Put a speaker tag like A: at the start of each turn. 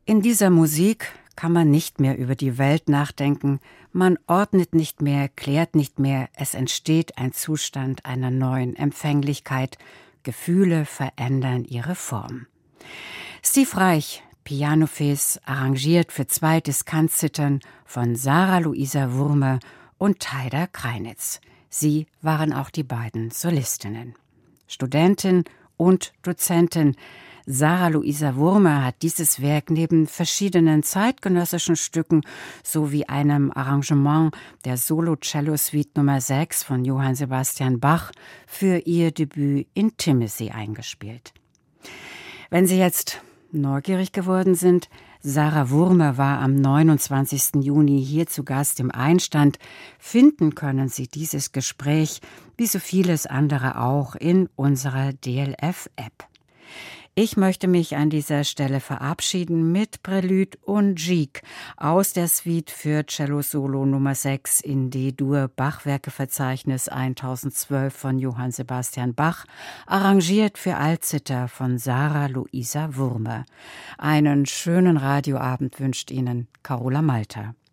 A: In dieser Musik kann man nicht mehr über die Welt nachdenken, man ordnet nicht mehr, klärt nicht mehr, es entsteht ein Zustand einer neuen Empfänglichkeit, Gefühle verändern ihre Form. Steve Reich, Pianofes, arrangiert für zwei Diskantzittern von Sarah Luisa Wurmer und Taida Kreinitz. Sie waren auch die beiden Solistinnen. Studentin und Dozentin Sarah Luisa Wurmer hat dieses Werk neben verschiedenen zeitgenössischen Stücken sowie einem Arrangement der Solo-Cello-Suite Nummer 6 von Johann Sebastian Bach für ihr Debüt Intimacy eingespielt. Wenn Sie jetzt neugierig geworden sind, Sarah Wurmer war am 29. Juni hier zu Gast im Einstand. Finden können Sie dieses Gespräch, wie so vieles andere auch, in unserer DLF-App. Ich möchte mich an dieser Stelle verabschieden mit Prelude und Gigue aus der Suite für Cello Solo Nummer 6 in D-Dur Bachwerkeverzeichnis 1012 von Johann Sebastian Bach, arrangiert für Altzither von Sarah Luisa Wurmer. Einen schönen Radioabend wünscht Ihnen Carola Malter.